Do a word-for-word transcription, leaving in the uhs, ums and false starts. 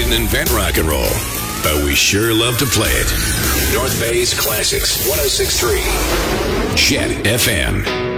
didn't invent rock and roll, but we sure love to play it. North Bay's Classics, one oh six point three Jet F M.